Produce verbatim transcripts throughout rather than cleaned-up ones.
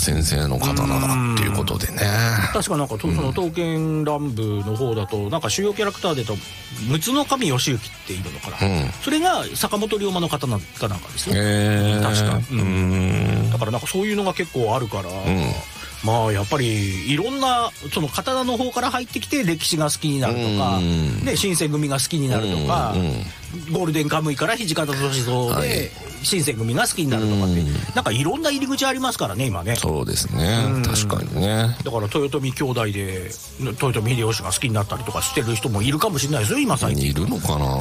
先生の方ならっていうことでね。 確かなんかその刀剣乱舞の方だとなんか主要キャラクターでと陸奥の神義行っているのかな、うん、それが坂本龍馬の方なんかなんかですよ、 えー、 確か、うん、 うんだからなんかそういうのが結構あるから、うん、まあやっぱりいろんなその刀の方から入ってきて歴史が好きになるとか、うん、で新選組が好きになるとか、うんうん、ゴールデンカムイから土方歳三で新選組が好きになるとかって、うん、なんかいろんな入り口ありますからね今ね。 そうですね、うん、確かにね。 だから豊臣兄弟で豊臣秀吉が好きになったりとかしてる人もいるかもしれないですよ今最近。 いるのかな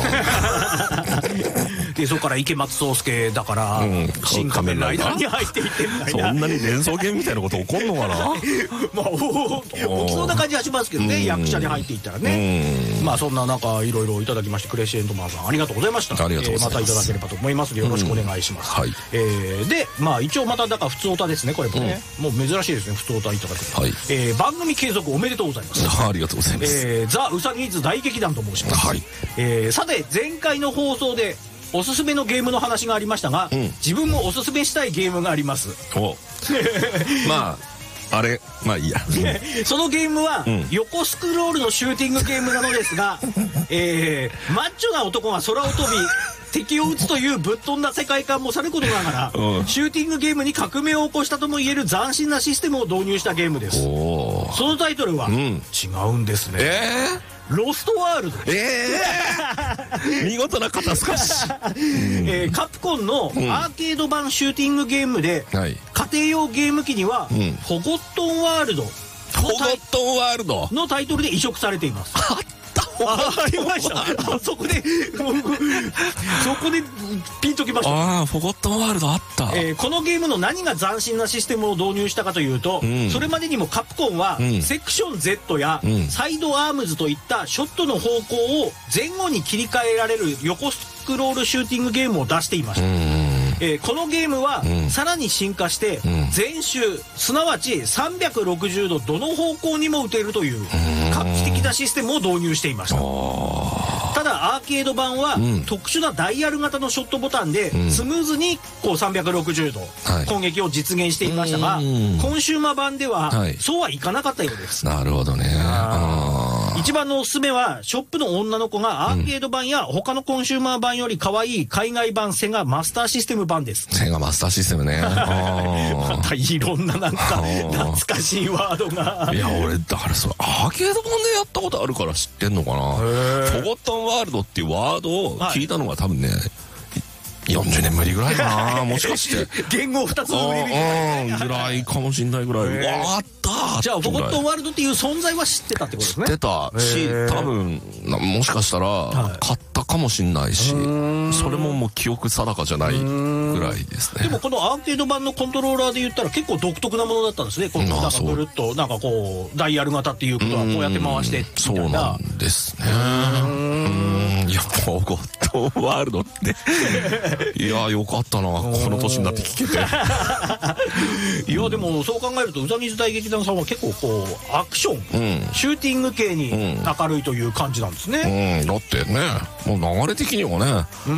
でそこから池松壮亮だから、うん、新仮面ライダーに入っていってみたいな。 そんなに連想ゲームみたいなこと起こんのかなまあ起きそうな感じはしますけどね、役者に入っていったらね。まあそんな中いろいろいただきましてクレッシェンドマンさんありがとうございました。 ありがとうございます、 えー、またいただければと思いますのでよろしくお願いします、うんはい。えー、でまあ一応まただから普通オタですねこれもね、うん、もう珍しいですね普通オタいただくの、はいえー、番組継続おめでとうございます。 ありがとうございます、 えー、ザ・ウサギーズ大劇団と申します、はいえー、さて前回の放送でおすすめのゲームの話がありましたが、うん、自分もおすすめしたいゲームがあります。 おまああれまあいいやそのゲームは、うん、横スクロールのシューティングゲームなのですが、えー、マッチョな男が空を飛び敵を撃つというぶっ飛んだ世界観もさることながら、うん、シューティングゲームに革命を起こしたとも言える斬新なシステムを導入したゲームです。そのタイトルは、うん、違うんですね、えー、ロストワールド。 えー、見事な肩透かし、 えー、カプコンのアーケード版シューティングゲームで、うん、家庭用ゲーム機には、うん、フォゴットンワールドフォゴットンワールドのタイトルで移植されています。あありましたあそこでそこでピンときました。 ああフォゴットンワールドあった、 えー、このゲームの何が斬新なシステムを導入したかというと、うん、それまでにもカプコンは、うん、セクション Z や、うん、サイドアームズといったショットの方向を前後に切り替えられる横スクロールシューティングゲームを出していました。うんえー、このゲームは、うん、さらに進化して、うん、全周すなわちさんびゃくろくじゅうどどの方向にも打てるという画期的なシステムを導入していました。ただアーケード版は、うん、特殊なダイヤル型のショットボタンで、うん、スムーズにこうさんびゃくろくじゅうど、はい、攻撃を実現していましたが、コンシューマー版では、はい、そうはいかなかったようです。 なるほどね。 一番のおすすめはショップの女の子がアーケード版や他のコンシューマー版より可愛い海外版セガマスターシステム版です。 セガマスターシステムねまたいろんななんか懐かしいワードが。 いや俺だからそれアーケード版でやったことあるから知ってんのかな。フォゴットンワールドっていうワードを聞いたのが多分ね、はいよんじゅうねんぶりぐらいかなもしかして言語ふたつの上にぐらいかもしんないぐらい。わあったじゃあフォゴットンワールドっていう存在は知ってたってことですね。 知ってたし多分もしかしたら買ったかもしんないし、それももう記憶定かじゃないぐらいですね。 でもこのアーケード版のコントローラーで言ったら結構独特なものだったんですね。このなんかぐるっとなんかこうダイヤル型っていうことはこうやって回してみたいな。 そうなんですね。うんいやフォゴットンワールドっていやよかったなこの年になって聞けて。 いやでもそう考えるとうさぎず大劇団さんは結構こうアクション、うん、シューティング系に明るいという感じなんですね、 うん、だってねもう流れ的にはね、うん、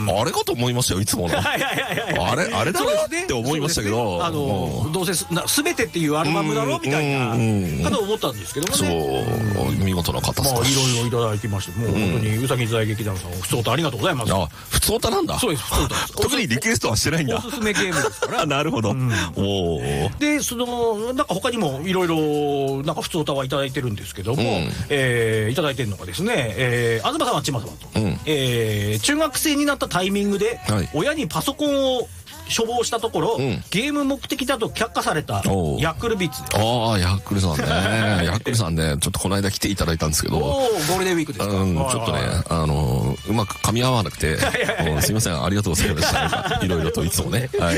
あれかと思いましたよいつものあれあれだろって思いましたけど、ね、あのどうせすべてっていうアルバムだろみたいなかと思ったんですけどもね。 そう、うん、見事な方まあいろいろいただきましてもう本当にうさぎず大劇団さん普通歌ありがとうございます。 あ普通歌なんだ。 そうです普通歌特にリクエストはしてないんだ。 おすすめゲームですからなるほど、うん、おでそのなんか他にもいろいろなんか普通歌はいただいてるんですけども、うんえー、いただいてるのがですね、えー、東さんはちま様と、うんえー、中学生になったタイミングで、はい、親にパソコンを処方したところ、うん、ゲーム目的だと却下されたヤックルビッツです。 ああヤックルさんねヤックルさんねちょっとこの間来ていただいたんですけどおゴールデンウィークですか、 うん、ちょっとねあのうまく噛み合わなくてすいませんありがとうございましたいろいろといつもね、はい、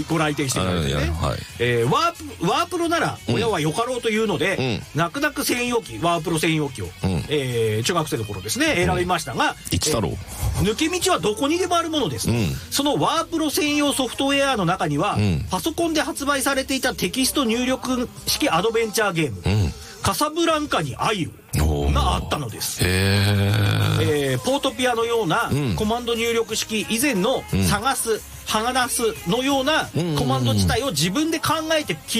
ご来店してくれてね、はいえー、ワープワープロなら親はよかろうというので、うん、泣く泣く専用機ワープロ専用機を、うんえー、中学生の頃ですね選びましたが、うん、 一太郎、えー、抜け道はどこにでもあるものです、うん、そのワープロ専用ソフトウェアの中には、うん、パソコンで発売されていたテキスト入力式アドベンチャーゲーム、うん、カサブランカに愛をがあったのです。へー、えー、ポートピアのようなコマンド入力式以前の探す、剥がすのようなコマンド自体を自分で考えて